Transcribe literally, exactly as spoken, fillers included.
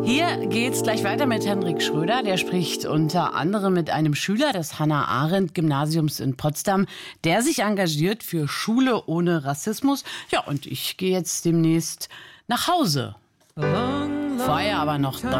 Hier geht's gleich weiter mit Hendrik Schröder. Der spricht unter anderem mit einem Schüler des Hannah-Arendt-Gymnasiums in Potsdam, der sich engagiert für Schule ohne Rassismus. Ja, und ich gehe jetzt demnächst nach Hause. Vorher aber noch